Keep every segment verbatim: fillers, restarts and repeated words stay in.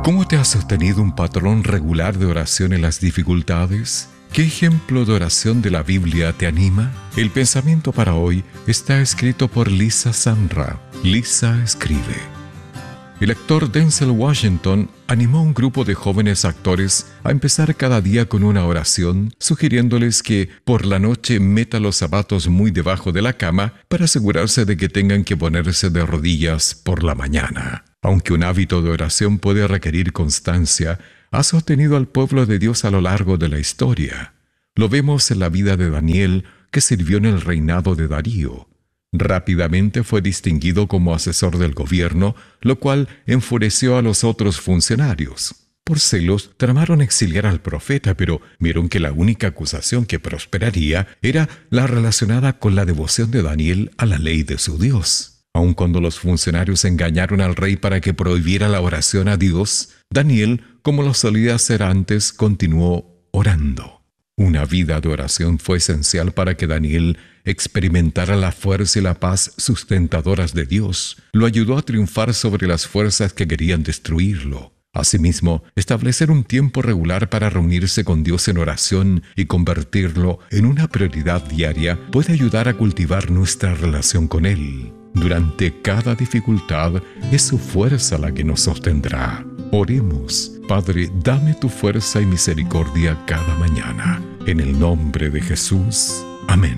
¿Cómo te ha sostenido un patrón regular de oración en las dificultades? ¿Qué ejemplo de oración de la Biblia te anima? El pensamiento para hoy está escrito por Lisa Samra. Lisa escribe: el actor Denzel Washington animó a un grupo de jóvenes actores a empezar cada día con una oración, sugiriéndoles que por la noche metan los zapatos muy debajo de la cama para asegurarse de que tengan que ponerse de rodillas por la mañana. Aunque un hábito de oración puede requerir constancia, ha sostenido al pueblo de Dios a lo largo de la historia. Lo vemos en la vida de Daniel, que sirvió en el reinado de Darío. Rápidamente fue distinguido como asesor del gobierno, lo cual enfureció a los otros funcionarios. Por celos, tramaron exiliar al profeta, pero vieron que la única acusación que prosperaría era la relacionada con la devoción de Daniel a la ley de su Dios. Aun cuando los funcionarios engañaron al rey para que prohibiera la oración a Dios, Daniel, como lo solía hacer antes, continuó orando. Una vida de oración fue esencial para que Daniel experimentara la fuerza y la paz sustentadoras de Dios. Lo ayudó a triunfar sobre las fuerzas que querían destruirlo. Asimismo, establecer un tiempo regular para reunirse con Dios en oración y convertirlo en una prioridad diaria puede ayudar a cultivar nuestra relación con Él. Durante cada dificultad es su fuerza la que nos sostendrá. Oremos. Padre, dame tu fuerza y misericordia cada mañana. En el nombre de Jesús. Amén.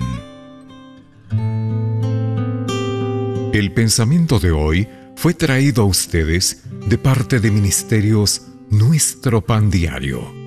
El pensamiento de hoy fue traído a ustedes de parte de Ministerios Nuestro Pan Diario.